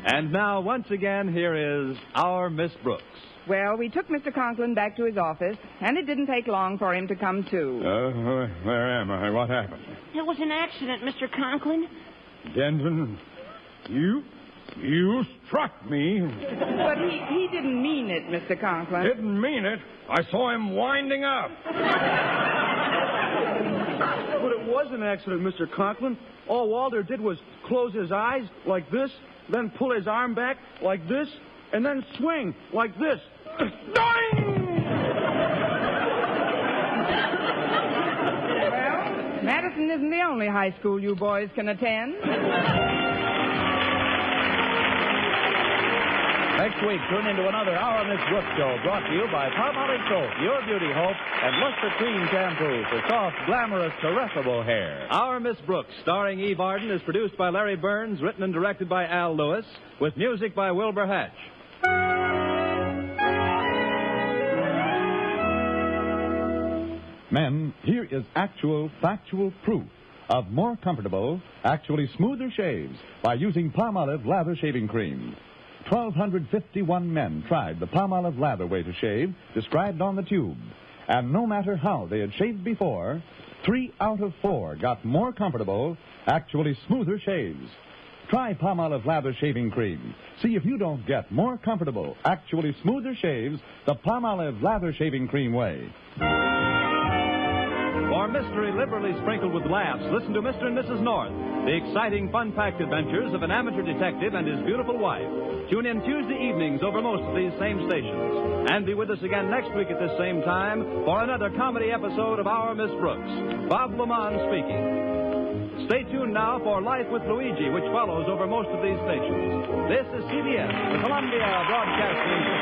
And now, once again, here is our Miss Brooks. Well, we took Mr. Conklin back to his office, and it didn't take long for him to come to. Where am I? What happened? It was an accident, Mr. Conklin. Denton, you struck me. But he didn't mean it, Mr. Conklin. Didn't mean it. I saw him winding up. But it was an accident, Mr. Conklin. All Walter did was close his eyes like this, then pull his arm back like this, and then swing like this. Well, Madison isn't the only high school you boys can attend. Next week, tune into another Our Miss Brooks show brought to you by Palmolive Soap, Your Beauty Hope, and Luster Cream Shampoo for soft, glamorous, caressable hair. Our Miss Brooks, starring Eve Arden, is produced by Larry Burns, written and directed by Al Lewis, with music by Wilbur Hatch. Men, here is actual, factual proof of more comfortable, actually smoother shaves by using Palmolive Lather Shaving Cream. 1,251 men tried the Palmolive Lather way to shave, described on the tube. And no matter how they had shaved before, 3 out of 4 got more comfortable, actually smoother shaves. Try Palmolive Lather Shaving Cream. See if you don't get more comfortable, actually smoother shaves the Palmolive Lather Shaving Cream way. For mystery liberally sprinkled with laughs, listen to Mr. and Mrs. North, the exciting, fun-packed adventures of an amateur detective and his beautiful wife. Tune in Tuesday evenings over most of these same stations. And be with us again next week at this same time for another comedy episode of Our Miss Brooks. Bob Lamont speaking. Stay tuned now for Life with Luigi, which follows over most of these stations. This is CBS, the Columbia Broadcasting